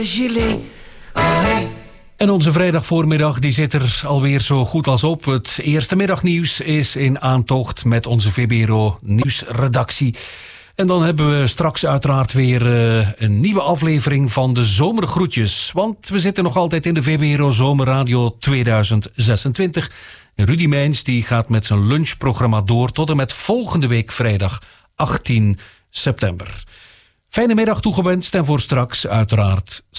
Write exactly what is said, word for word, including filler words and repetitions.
Gilet. Olé. En onze vrijdagvoormiddag die zit er alweer zo goed als op. Het eerste middagnieuws is in aantocht met onze V B R O nieuwsredactie. En dan hebben we straks uiteraard weer uh, een nieuwe aflevering van de Zomergroetjes. Want we zitten nog altijd in de V B R O Zomerradio tweeduizend zesentwintig. En Rudy Meijns die gaat met zijn lunchprogramma door tot en met volgende week vrijdag achttien september. Fijne middag toegewenst en voor straks uiteraard